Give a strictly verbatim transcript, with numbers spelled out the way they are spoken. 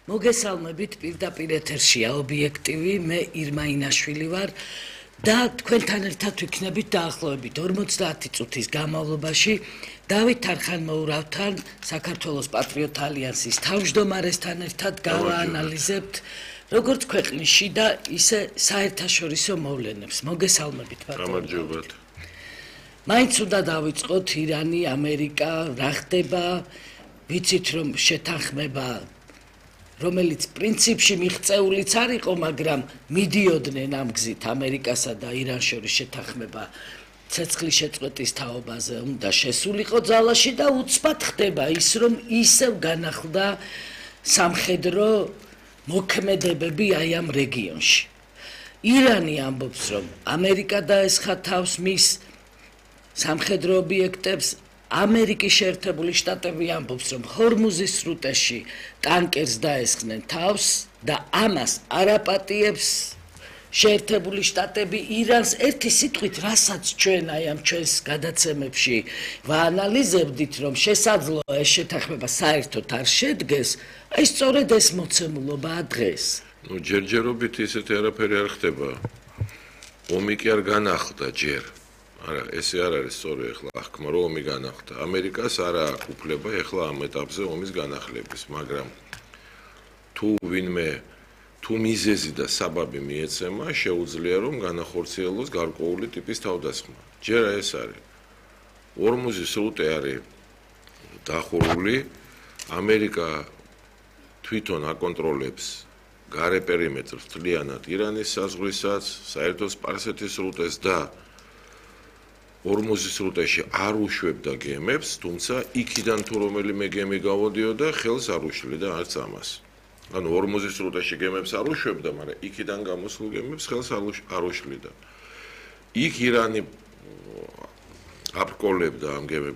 მოგესალმებით პირდაპირ ეთერშია ობიექტივი, მე ირმა ინაშვილი ვარ და თქვენთან ერთად ვიქნებით დაახლოებით ორმოცდაათი წუთის განმავლობაში დავით არხანმოურავთან, საქართველოს პატრიოტ ალიანსის თავმჯდომარესთან ერთად გავაანალიზებთ როგორც ქვეყნის შიდა, ისე საერთაშორისო მოვლენებს. მოგესალმებით ბატონო. გამარჯობათ. მაინც უნდა დავიწყოთ ირანი, ამერიკა, რა ხდება, ვიცით რომ შეთანხმება რომელიც პრინციპში მიღწეულიც არ იყო, მაგრამ მიდიოდნენ ამ გზით ამერიკასა და ირანს შორის შეთანხმება ცეცხლის შეწყვეტის თაობაზე უნდა შესულიყო ძალაში და უცბად ხდება ის, რომ ისევ განახლდა სამხედრო მოქმედებები აი ამ რეგიონში. ირანი ამბობს, რომ ამერიკა დაესხა თავს მის სამხედრო ობიექტებს, ამერიკის შეერთებული შტატები ამბობს, რომ ჰორმუზის სრუტეში ტანკერს დაესხნენ თავს და ამას არაპატიებს შეერთებული შტატები ირანს ერთი სიტყვით, რასაც ჩვენ აი ამ ჩვენს გადაცემებში ვაანალიზებდით, რომ შესაძლოა ეს შეთანხმება საერთოდ არ შედგეს, აი სწორედ ეს მოცემულობაა დღეს. ნუ ჯერჯერობით ისეთი არაფერი არ ხდება. ომი კი არ განახლდა ჯერ. არა, ესე არ არის სწორი ახლა ახკმა რომ ომი განახლდა. ამერიკას არ აქვს უფლება ახლა ამ ეტაპზე ომის განახლების, მაგრამ თუ ვინმე თუ მიზეზი და საბაბი მიეცემა, შეუძლია რომ განახორციელოს გარკვეული ტიპის თავდასხმა. ჯერ ეს არის. ორმუზის სრუტე არის დახურული, ამერიკა თვითონ აკონტროლებს გარე პერიმეტრს მთლიანად ირანის საზღვრისაც, საერთო სპარსეთის სრუტეს და ორმუზის სრუტეში არ უშვებდა გემებს, თუმცა იქიდან თუ რომელიმე გემი გავოდიოდა, ხელს არ უშლიდა არც ამას. ანუ ორმუზის სრუტეში გემებს არ უშვებდა, მაგრამ იქიდან გამოსულ გემებს ხელს არ უშლიდა. იქ ირანი აბკოლებდა ამ გემებს